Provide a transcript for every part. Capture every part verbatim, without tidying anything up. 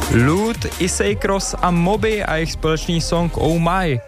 Lud, Issei Cross a Moby a jejich společný song Oh My.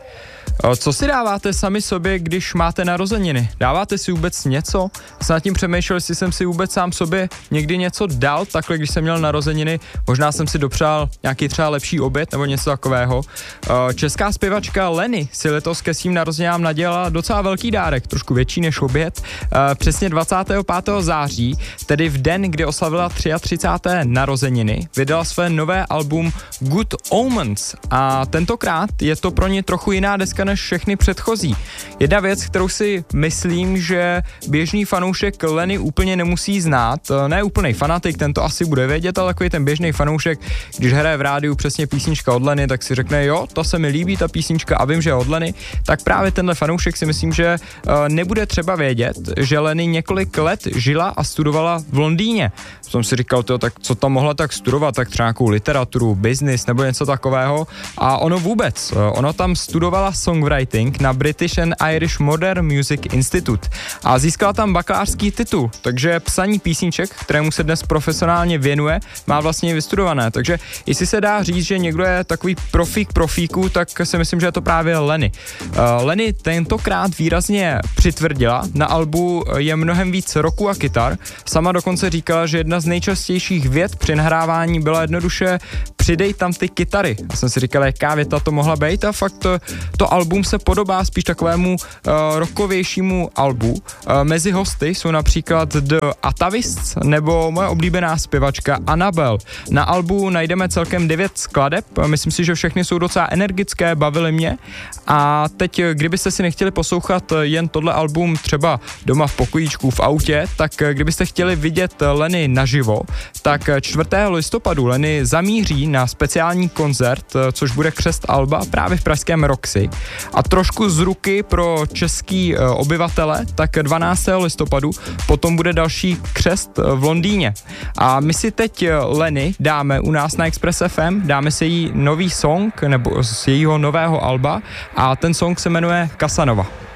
Co si dáváte sami sobě, když máte narozeniny? Dáváte si vůbec něco? Jsem nad tím přemýšlel, jestli jsem si vůbec sám sobě někdy něco dal, takhle když jsem měl narozeniny, možná jsem si dopřál nějaký třeba lepší oběd nebo něco takového. Česká zpěvačka Lenny si letos ke svým narozeninám nadělala docela velký dárek, trošku větší než oběd. Přesně dvacátého pátého září, tedy v den, kdy oslavila třicáté třetí narozeniny, vydala své nové album Good Omens a tentokrát je to pro ně trochu jiná deska než všechny předchozí. Jedna věc, kterou si myslím, že běžný fanoušek Lenny úplně nemusí znát, ne úplnej fanatik, ten to asi bude vědět, ale takový ten běžný fanoušek, když hraje v rádiu přesně písnička od Lenny, tak si řekne, jo, to se mi líbí, ta písnička a vím, že je od Lenny, tak právě tenhle fanoušek si myslím, že uh, nebude třeba vědět, že Lenny několik let žila a studovala v Londýně. Jsem si říkal, to, tak co tam mohla tak studovat, tak třeba nějakou literaturu, business nebo něco takového a ono vůbec, ono tam studovala songwriting na British and Irish Modern Music Institute a získala tam bakalářský titul, takže psaní písniček, kterému se dnes profesionálně věnuje, má vlastně vystudované, takže jestli se dá říct, že někdo je takový profík profíků, tak si myslím, že je to právě Lenny. Uh, Lenny tentokrát výrazně přitvrdila, na albu je mnohem víc rocku a kytar, sama dokonce říkala, že jedna z nejčastějších vět při nahrávání byla jednoduše přidej tam ty kytary. Já jsem si říkal, jaká věta to mohla být a fakt to, to album se podobá spíš takovému uh, rockovějšímu albu. Uh, mezi hosty jsou například The Atavists nebo moje oblíbená zpěvačka Annabelle. Na albu najdeme celkem devět skladeb, myslím si, že všechny jsou docela energické, bavily mě a teď, kdybyste si nechtěli poslouchat jen tohle album třeba doma v pokojíčku, v autě, tak kdybyste chtěli vidět Lenny naživo, tak čtvrtého listopadu Lenny zamíří na speciální koncert, což bude křest alba právě v pražském Roxy. A trošku z ruky pro český obyvatele, tak dvanáctého listopadu potom bude další křest v Londýně. A my si teď Lenny dáme u nás na Express F M, dáme si jí nový song, nebo z jejího nového alba a ten song se jmenuje Casanova.